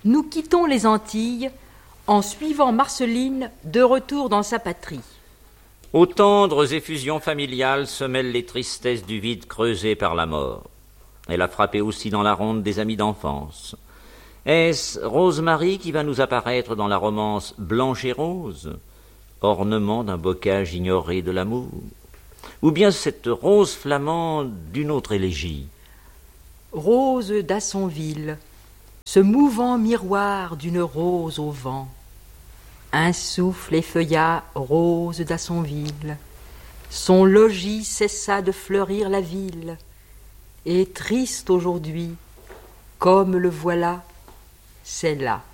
nous quittons les Antilles en suivant Marceline de retour dans sa patrie. Aux tendres effusions familiales se mêlent les tristesses du vide creusé par la mort. Elle a frappé aussi dans la ronde des amis d'enfance. Est-ce Rosemary qui va nous apparaître dans la romance Blanche et Rose, ornement d'un bocage ignoré de l'amour? Ou bien cette rose flamande d'une autre élégie? Rose d'Assonville, ce mouvant miroir d'une rose au vent. Un souffle effeuilla Rose d'Assonville. Son logis cessa de fleurir la ville. Et triste aujourd'hui, comme le voilà, c'est là.